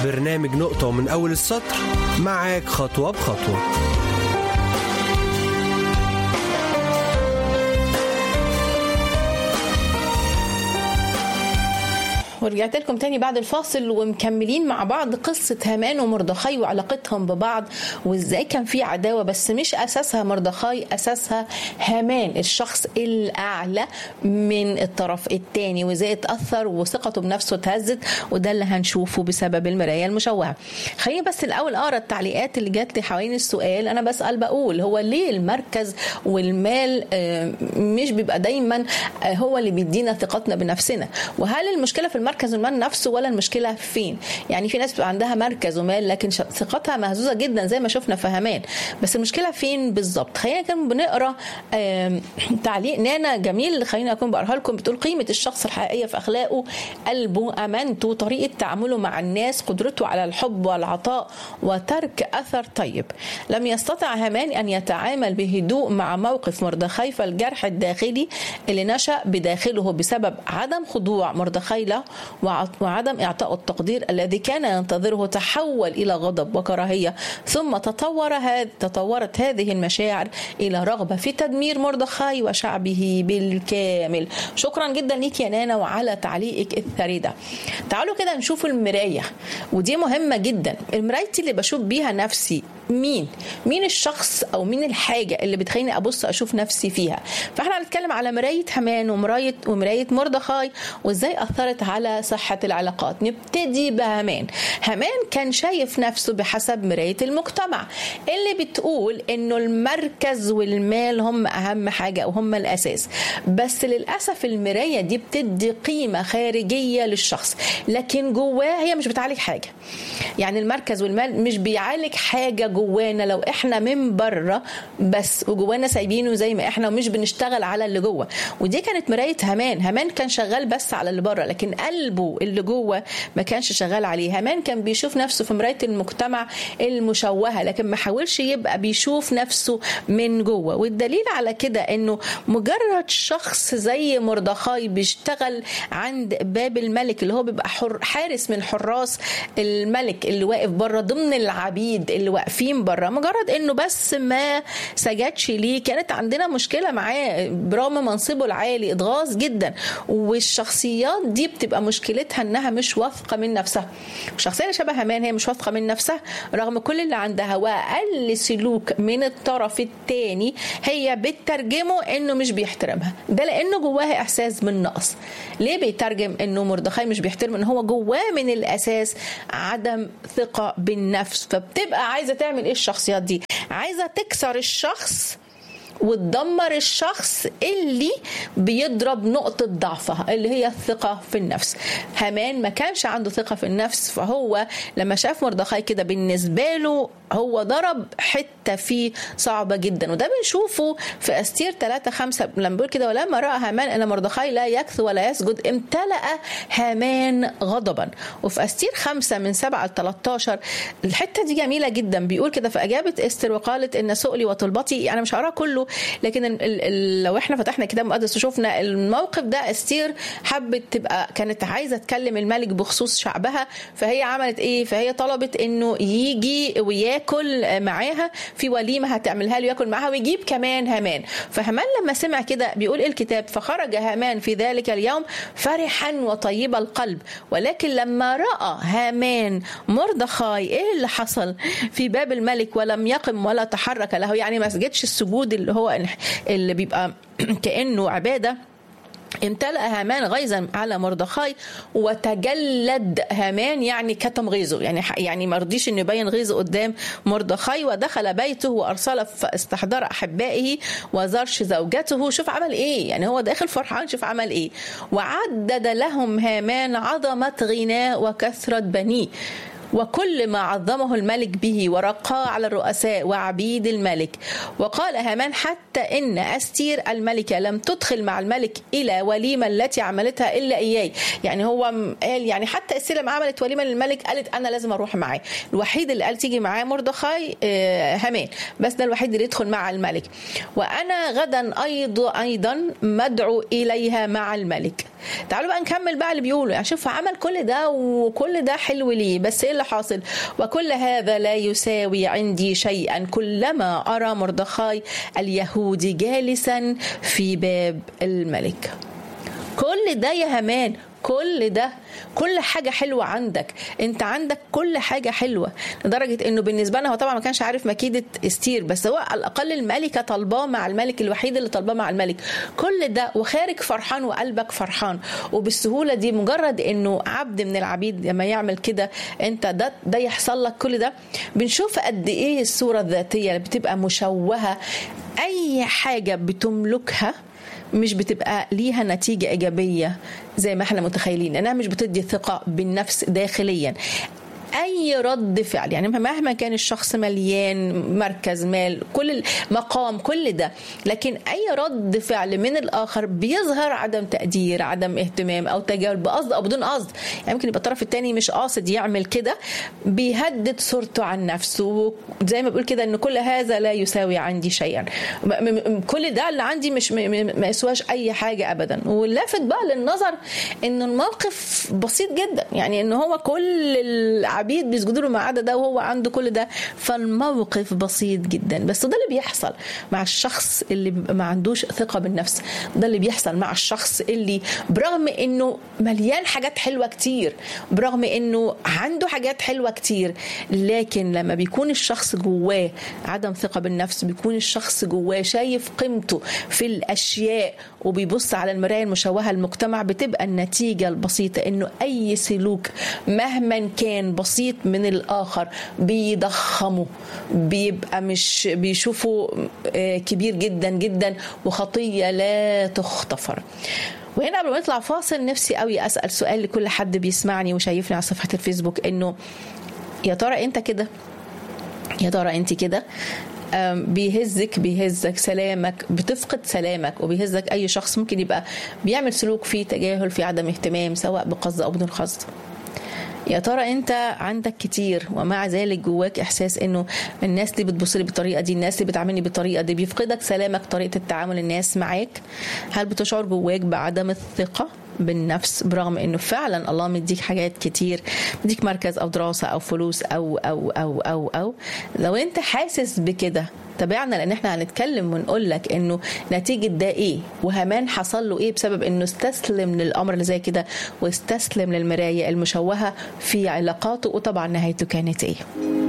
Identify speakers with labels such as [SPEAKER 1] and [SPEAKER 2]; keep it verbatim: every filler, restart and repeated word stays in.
[SPEAKER 1] برنامج نقطة من أول السطر معاك خطوة بخطوة.
[SPEAKER 2] ورجعت لكم تاني بعد الفاصل ومكملين مع بعض قصة هامان ومردخاي وعلاقتهم ببعض وازاي كان في عداوة، بس مش أساسها مردخاي، أساسها هامان الشخص الأعلى من الطرف التاني، وازاي اتأثر وثقته بنفسه اتهزت، وده اللي هنشوفه بسبب المراية المشوهة. خليني بس الأول أقرأ التعليقات اللي جات لي حوالين السؤال. أنا بسأل بقول هو ليه المركز والمال مش بيبقى دايما هو اللي بيدينا ثقتنا بنفسنا؟ وهل المشكلة في المركز مركز المال نفسه ولا المشكلة فين؟ يعني في ناس بيبقى عندها مركز ومال لكن ثقتها مهزوزة جدا زي ما شفنا في هامان، بس المشكلة فين بالظبط؟ خلينا كده بنقرا تعليق نانا جميل، خلينا اكون بقراها لكم. بتقول قيمة الشخص الحقيقية في اخلاقه، قلبه، امانته، طريقة تعامله مع الناس، قدرته على الحب والعطاء وترك اثر طيب. لم يستطع هامان ان يتعامل بهدوء مع موقف مردخاي، فالجرح الداخلي اللي نشأ بداخله بسبب عدم خضوع مردخاي له وعدم إعطاء التقدير الذي كان ينتظره تحول إلى غضب وكراهية، ثم تطور هذ تطورت هذه المشاعر إلى رغبة في تدمير مردخاي وشعبه بالكامل. شكرا جدا ليك يا نانا وعلى تعليقك الثري ده. تعالوا كده نشوف المراية، ودي مهمة جدا. المراية اللي بشوف بيها نفسي مين؟ مين الشخص أو مين الحاجة اللي بتخليني أبص أشوف نفسي فيها؟ فإحنا هنتكلم على مراية هامان ومراية ومراية مردخاي وإزاي أثرت على صحة العلاقات. نبتدي بهامان. هامان كان شايف نفسه بحسب مراية المجتمع اللي بتقول إنه المركز والمال هم أهم حاجة وهم الأساس، بس للأسف المراية دي بتدي قيمة خارجية للشخص لكن جواه هي مش بتعالج حاجة. يعني المركز والمال مش بيعالج حاجة جوانا لو احنا من بره بس وجوانا سايبينه زي ما احنا ومش بنشتغل على اللي جوه. ودي كانت مراية هامان. هامان كان شغال بس على اللي بره لكن قلبه اللي جوه ما كانش شغال عليه. هامان كان بيشوف نفسه في مراية المجتمع المشوهة لكن ما حاولش يبقى بيشوف نفسه من جوه. والدليل على كده انه مجرد شخص زي مردخاي بيشتغل عند باب الملك اللي هو بيبقى حارس من حراس الملك اللي واقف بره ضمن العبيد اللي واقفين بره، مجرد انه بس ما سجدش ليه كانت عندنا مشكلة معاه برغم منصبه العالي. اتغاظ جدا. والشخصيات دي بتبقى مشكلتها انها مش واثقة من نفسها. الشخصية اللي شبه هامان هي مش واثقة من نفسها رغم كل اللي عندها، واقل سلوك من الطرف الثاني هي بتترجمه انه مش بيحترمها. ده لانه جواها احساس من نقص. ليه بيترجم انه مردخاي مش بيحترم؟ ان هو جواه من الاساس عدم ثقة بالنفس. فبتبقى عايزة تعمل ايه الشخصيات دي؟ عايزة تكسر الشخص وتدمر الشخص اللي بيضرب نقطة ضعفها اللي هي الثقة في النفس. هامان ما كانش عنده ثقة في النفس، فهو لما شاف مردخاي كده بالنسبة له هو ضرب حتة فيه صعبة جدا. وده بنشوفه في أستير ثلاثة خمسة لما بيقول كده ولما رأى هامان أن مردخاي لا يكثو ولا يسجد امتلأ هامان غضبا. وفي أستير خمسة من سبعة لثلاثة عشر الحتة دي جميلة جدا. بيقول كده فأجابت أستر وقالت إن سؤلي وطلبتي، يعني مش هقرأ كله لكن ال ال لو احنا فتحنا كتاب مقدس وشوفنا الموقف ده، أستير حبت تبقى كانت عايزة تكلم الملك بخصوص شعبها، فهي عملت ايه؟ فهي طلبت انه يجي وياكل معاها في وليمة هتعملها له ياكل معاها ويجيب كمان هامان. فهامان لما سمع كده بيقول ايه الكتاب؟ فخرج هامان في ذلك اليوم فرحا وطيب القلب، ولكن لما رأى هامان مردخاي ايه اللي حصل في باب الملك ولم يقم ولا تحرك له، يعني ما سجدش السجود اللي هو اللي بيبقى كأنه عبادة، امتلأ هامان غيظا على مردخاي وتجلد هامان، يعني كتم غيظه، يعني يعني ما رضيش انه يبين غيظه قدام مردخاي، ودخل بيته وارسل فاستحضر احبائه وزرش زوجته. شوف عمل ايه، يعني هو داخل فرحان، شوف عمل ايه. وعدد لهم هامان عظمة غناء وكثرة بنيه وكل ما عظمه الملك به ورقاه على الرؤساء وعبيد الملك. وقال هامان حتى إن أستير الملكة لم تدخل مع الملك إلى وليمة التي عملتها إلا إياي. يعني هو قال يعني حتى أستير لما عملت وليمة للملك قالت أنا لازم أروح معاه. الوحيد اللي قال تيجي معاه مردخاي هامان، بس ده الوحيد اللي يدخل مع الملك. وأنا غدا أيضا أيضا مدعو إليها مع الملك. تعالوا بقى نكمل بقى اللي بيقوله. يعني شوف عمل كل ده وكل ده حلو ليه، بس إيه اللي اللي حاصل. وكل هذا لا يساوي عندي شيئا كلما أرى مردخاي اليهودي جالسا في باب الملك. كل ده يا هامان، كل ده، كل حاجة حلوة عندك، انت عندك كل حاجة حلوة، لدرجة انه بالنسبة لنا هو طبعا ما كانش عارف مكيدة استير، بس هو على الاقل الملكة طلباه مع الملك، الوحيد اللي طلباه مع الملك، كل ده وخارج فرحان وقلبك فرحان. وبالسهولة دي مجرد انه عبد من العبيد لما يعمل كده انت ده ده يحصل لك كل ده. بنشوف قد ايه الصورة الذاتية اللي بتبقى مشوهة، اي حاجة بتملكها مش بتبقى ليها نتيجة إيجابية زي ما احنا متخيلين، لأنها مش بتدي ثقة بالنفس داخليا. أي رد فعل، يعني مهما كان الشخص مليان مركز مال كل مقام كل ده، لكن أي رد فعل من الآخر بيظهر عدم تقدير، عدم اهتمام أو تجاهل بقصد أو بدون قصد. يعني ممكن يبقى الطرف التاني مش قاصد يعمل كده، بيهدد صورته عن نفسه، زي ما بقول كده إن كل هذا لا يساوي عندي شيئا، كل ده اللي عندي مش ما يسواش أي حاجة أبدا. واللافت بقى للنظر إن الموقف بسيط جدا، يعني إن هو كل العبيد بيسجدوا له ما عدا ده وهو عنده كل ده، فالموقف بسيط جدا. بس ده اللي بيحصل مع الشخص اللي بيبقى ما عندوش ثقة بالنفس، ده اللي بيحصل مع الشخص اللي برغم انه مليان حاجات حلوة كتير، برغم انه عنده حاجات حلوة كتير، لكن لما بيكون الشخص جواه عدم ثقة بالنفس، بيكون الشخص جواه شايف قيمته في الاشياء وبيبص على المراية المشوهة المجتمع، بتبقى النتيجة البسيطة انه اي سلوك مهما كان بسيط من الآخر بيضخمه، بيبقى مش بيشوفه كبير جدا جدا وخطية لا تغتفر. وهنا قبل ما نطلع فاصل نفسي قوي أسأل سؤال لكل حد بيسمعني وشايفني على صفحة الفيسبوك، إنه يا ترى أنت كده؟ يا ترى أنت كده؟ بيهزك بيهزك سلامك، بتفقد سلامك وبيهزك أي شخص ممكن يبقى بيعمل سلوك فيه تجاهل، في عدم اهتمام، سواء بقصد أو بدون قصد. يا ترى انت عندك كتير ومع ذلك جواك احساس انه الناس دي بتبص لي بالطريقه دي، الناس دي بتعاملني بالطريقه دي، بيفقدك سلامك طريقه التعامل الناس معاك؟ هل بتشعر جواك بعدم الثقه بالنفس برغم انه فعلا الله مديك حاجات كتير، مديك مركز او دراسه او فلوس او او او او او لو انت حاسس بكده تابعنا، لان احنا هنتكلم ونقول لك انه نتيجه ده ايه، وهامان حصل له ايه بسبب انه استسلم للامر اللي زي كده واستسلم للمرايه المشوهه في علاقاته، وطبعا نهايته كانت ايه.